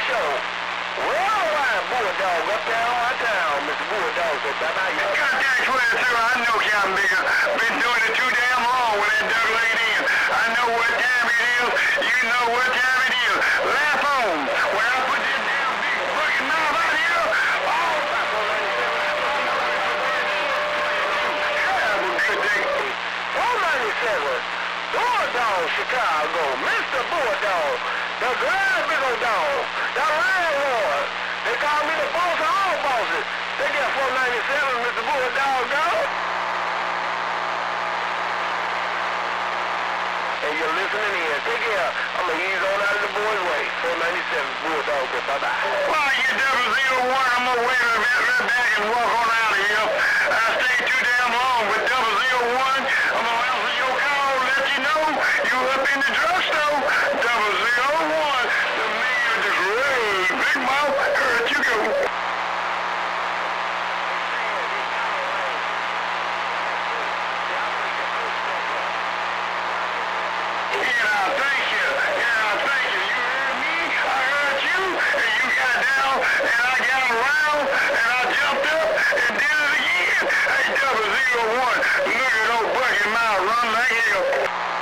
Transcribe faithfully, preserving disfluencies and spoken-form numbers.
show. Worldwide Bulldog up there on my town, Mister Bulldog said, bye-bye. Contact twenty-two, I know Captain Bigger. Been doing it too damn long when that duck laid in. I know what time it is. You know what time it is. Laugh on. When I put this damn big fucking mouth out here, oh, have a good day. four ninety-seven, Bulldog Chicago, Mister Bulldog, the grand big old dog, the landlord. They call me the boss of all bosses. They get four ninety-seven, Mister Bulldog, go. And you're listening in. Take care. I'm going to ease on out of the boy's way. four ninety-seven, Bulldog, bye-bye. Well, you double zero one, I'm going to wave a bit right back and walk on out of here. I stayed too damn long, but double zero one, I'm going to answer your call, let you know you up in the drugstore. Double zero one, the man with the great big mouth, heard you go. And I thank you, and I thank you. You heard me, I heard you, and you got down, and I got around, and I jumped up, and did it again. Hey, double zero one, look at old Bucky Mouth run like hell.